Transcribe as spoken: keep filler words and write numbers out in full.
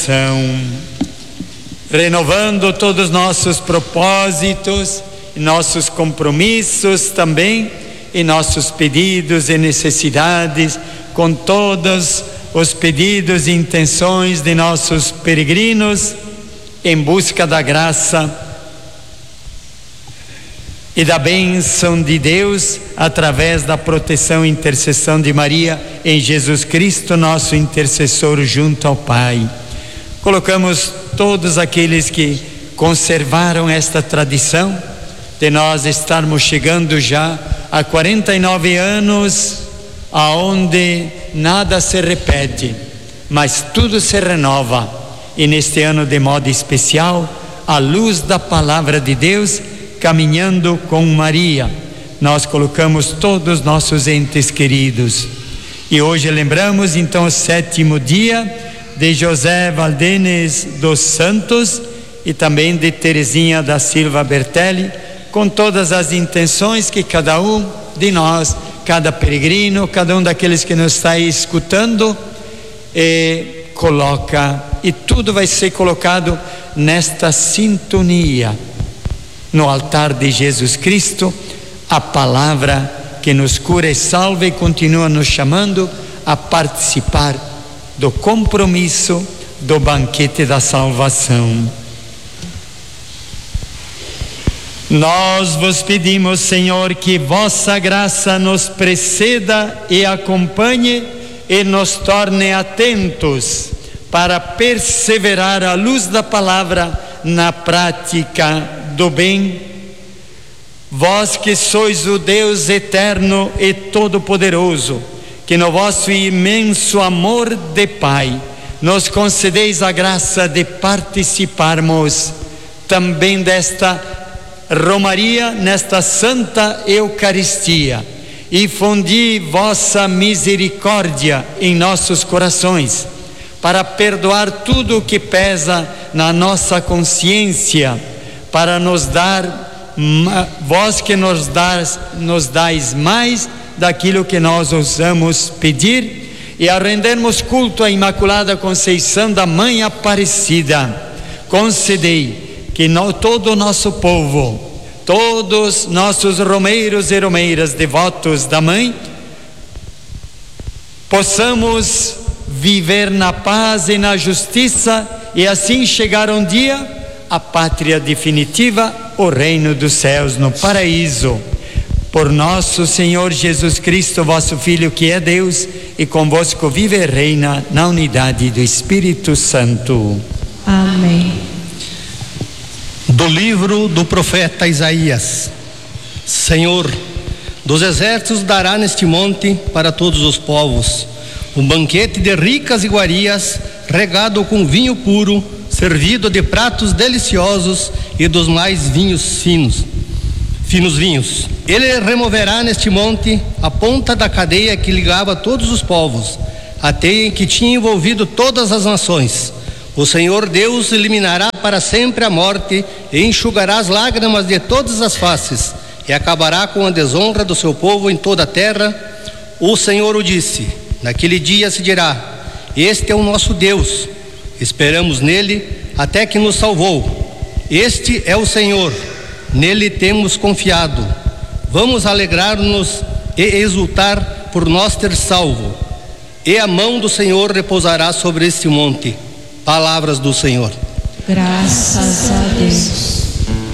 São renovando todos os nossos propósitos, nossos compromissos também, e nossos pedidos e necessidades, com todos os pedidos e intenções de nossos peregrinos, em busca da graça e da bênção de Deus, através da proteção e intercessão de Maria, em Jesus Cristo, nosso intercessor junto ao Pai. Colocamos todos aqueles que conservaram esta tradição de nós estarmos chegando já a quarenta e nove anos, aonde nada se repete, mas tudo se renova. E neste ano, de modo especial, à luz da palavra de Deus, caminhando com Maria, nós colocamos todos os nossos entes queridos. E hoje lembramos então o sétimo dia de José Valdenes dos Santos e também de Terezinha da Silva Bertelli, com todas as intenções que cada um de nós, cada peregrino, cada um daqueles que nos está aí escutando, eh, coloca, e tudo vai ser colocado nesta sintonia, no altar de Jesus Cristo, a palavra que nos cura e salva e continua nos chamando a participar do compromisso do banquete da salvação. Nós vos pedimos, Senhor, que vossa graça nos preceda e acompanhe e nos torne atentos para perseverar à luz da palavra na prática do bem. Vós que sois o Deus eterno e todo-poderoso, que no vosso imenso amor de Pai nos concedeis a graça de participarmos também desta Romaria, nesta Santa Eucaristia, e fundi vossa misericórdia em nossos corações, para perdoar tudo o que pesa na nossa consciência, para nos dar, vós que nos dais, nos dais mais daquilo que nós ousamos pedir, e a rendermos culto à Imaculada Conceição da Mãe Aparecida, concedei que no, todo o nosso povo, todos nossos romeiros e romeiras devotos da Mãe, possamos viver na paz e na justiça, e assim chegar um dia à pátria definitiva, o reino dos céus, no paraíso. Por nosso Senhor Jesus Cristo, vosso Filho, que é Deus, e convosco vive e reina na unidade do Espírito Santo. Amém. Do livro do profeta Isaías. Senhor dos exércitos dará neste monte para todos os povos um banquete de ricas iguarias, regado com vinho puro, servido de pratos deliciosos e dos mais vinhos finos, finos vinhos. Ele removerá neste monte a ponta da cadeia que ligava todos os povos, a teia que tinha envolvido todas as nações. O Senhor Deus eliminará para sempre a morte e enxugará as lágrimas de todas as faces, e acabará com a desonra do seu povo em toda a terra. O Senhor o disse. Naquele dia se dirá: este é o nosso Deus, esperamos nele até que nos salvou. Este é o Senhor, nele temos confiado. Vamos alegrar-nos e exultar por nós ter salvo. E a mão do Senhor repousará sobre este monte. Palavras do Senhor. Graças a